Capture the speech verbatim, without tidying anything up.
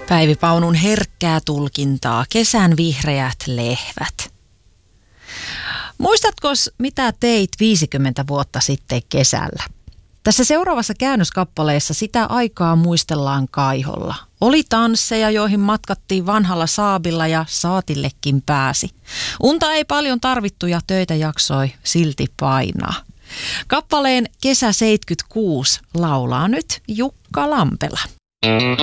Päivi Paunun herkkää tulkintaa, kesän vihreät lehvät. Muistatko, mitä teit viisikymmentä vuotta sitten kesällä? Tässä seuraavassa käännöskappaleessa sitä aikaa muistellaan kaiholla. Oli tansseja, joihin matkattiin vanhalla saabilla ja saatillekin pääsi. Unta ei paljon tarvittu ja töitä jaksoi silti painaa. Kappaleen Kesä seitsemänkymmentäkuusi laulaa nyt Jukka Lampela.